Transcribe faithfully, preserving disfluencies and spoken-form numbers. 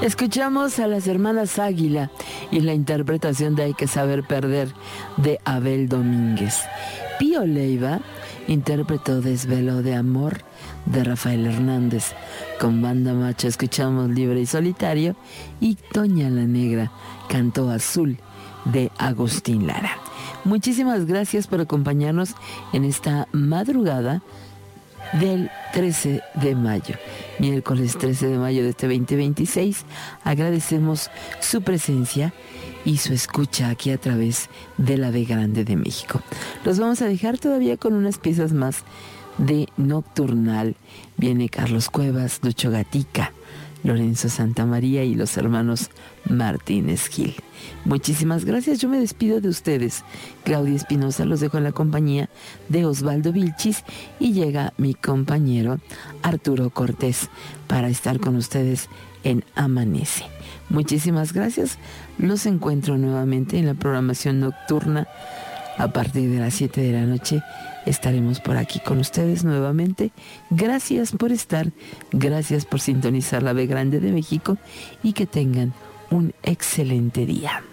Escuchamos a las hermanas Águila y la interpretación de Hay que saber perder de Abel Domínguez. Pío Leiva interpretó Desvelo de amor de Rafael Hernández. Con Banda Macha escuchamos Libre y Solitario y Toña la Negra cantó Azul de Agustín Lara. Muchísimas gracias por acompañarnos en esta madrugada del trece de mayo, miércoles trece de mayo de este veinte veintiséis. Agradecemos su presencia y su escucha aquí a través de la B Grande de México. Los vamos a dejar todavía con unas piezas más de Nocturnal. Viene Carlos Cuevas, Lucho Gatica, Lorenzo Santamaría y los hermanos Martínez Gil. Muchísimas gracias, yo me despido de ustedes. Claudia Espinosa, los dejo en la compañía de Osvaldo Vilchis y llega mi compañero Arturo Cortés para estar con ustedes en Amanece. Muchísimas gracias, los encuentro nuevamente en la programación nocturna a partir de las siete de la noche. Estaremos por aquí con ustedes nuevamente. Gracias por estar, gracias por sintonizar la B Grande de México y que tengan un excelente día.